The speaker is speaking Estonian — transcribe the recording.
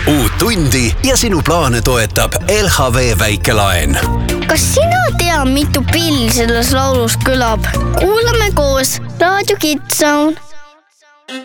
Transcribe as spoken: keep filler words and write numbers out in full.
uut tundi ja sinu plaane toetab L H V väikelaen. Kas sina tea, mitu pilli selles laulus kõlab? Kuulame koos Raadio Kids Zone.